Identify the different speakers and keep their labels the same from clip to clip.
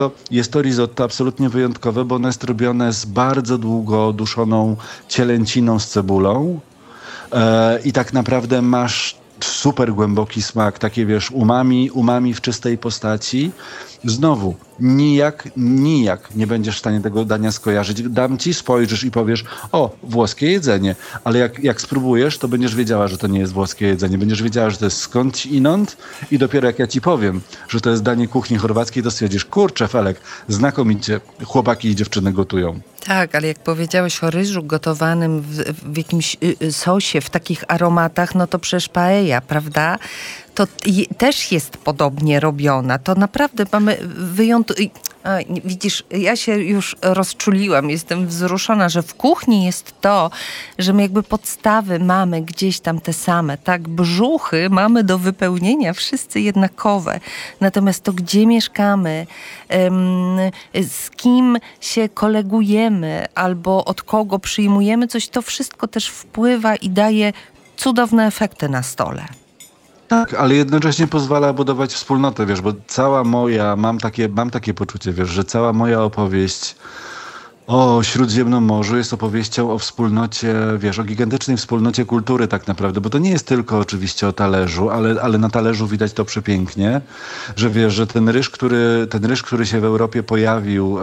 Speaker 1: Jest to risotto absolutnie wyjątkowe, bo ono jest robione z bardzo długo duszoną cielęciną z cebulą. I tak naprawdę masz super głęboki smak, takie wiesz, umami w czystej postaci. Znowu, nijak nie będziesz w stanie tego dania skojarzyć. Dam ci, spojrzysz i powiesz, o, włoskie jedzenie. Ale jak spróbujesz, to będziesz wiedziała, że to nie jest włoskie jedzenie. Będziesz wiedziała, że to jest skądinąd i dopiero jak ja ci powiem, że to jest danie kuchni chorwackiej, to stwierdzisz, kurczę, Felek, znakomicie chłopaki i dziewczyny gotują.
Speaker 2: Tak, ale jak powiedziałeś o ryżu gotowanym w jakimś sosie, w takich aromatach, no to przecież paella, prawda? To też jest podobnie robiona. To naprawdę mamy widzisz, ja się już rozczuliłam, jestem wzruszona, że w kuchni jest to, że my jakby podstawy mamy gdzieś tam te same, tak? Brzuchy mamy do wypełnienia wszyscy jednakowe. Natomiast to, gdzie mieszkamy, z kim się kolegujemy albo od kogo przyjmujemy coś, to wszystko też wpływa i daje cudowne efekty na stole.
Speaker 1: Tak, ale jednocześnie pozwala budować wspólnotę, wiesz, bo mam takie poczucie, wiesz, że cała moja opowieść o Śródziemnym Morzu jest opowieścią o wspólnocie, wiesz, o gigantycznej wspólnocie kultury tak naprawdę, bo to nie jest tylko oczywiście o talerzu, ale na talerzu widać to przepięknie, że wiesz, że ten ryż, który się w Europie pojawił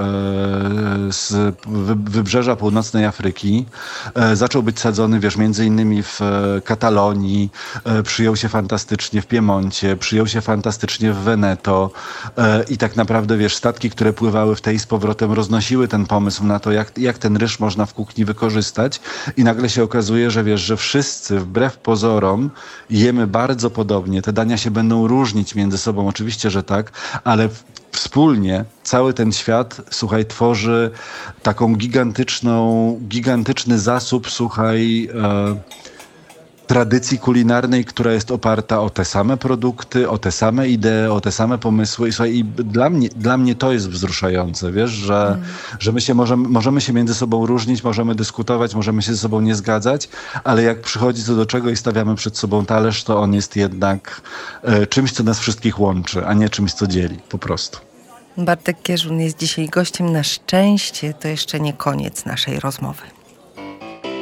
Speaker 1: z wybrzeża północnej Afryki, zaczął być sadzony, wiesz, między innymi w Katalonii, przyjął się fantastycznie w Piemoncie, przyjął się fantastycznie w Veneto i tak naprawdę, wiesz, statki, które pływały w tej z powrotem roznosiły ten pomysł na to, jak ten ryż można w kuchni wykorzystać i nagle się okazuje, że wiesz, że wszyscy wbrew pozorom jemy bardzo podobnie. Te dania się będą różnić między sobą, oczywiście, że tak, ale wspólnie cały ten świat, słuchaj, tworzy taką gigantyczny zasób, słuchaj, tradycji kulinarnej, która jest oparta o te same produkty, o te same idee, o te same pomysły. I słuchaj, i dla mnie to jest wzruszające, wiesz, że my się możemy się między sobą różnić, możemy dyskutować, możemy się ze sobą nie zgadzać, ale jak przychodzi co do czego i stawiamy przed sobą talerz, to on jest jednak czymś, co nas wszystkich łączy, a nie czymś, co dzieli, po prostu.
Speaker 2: Bartek Kierzun jest dzisiaj gościem. Na szczęście to jeszcze nie koniec naszej rozmowy.